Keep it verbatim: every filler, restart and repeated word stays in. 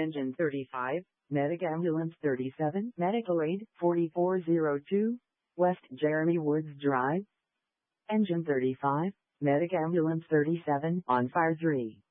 Engine thirty-five, Medic Ambulance thirty-seven, Medical Aid forty-four oh two, West Jeremy Woods Drive. Engine thirty-five, Medic Ambulance thirty-seven, on fire three.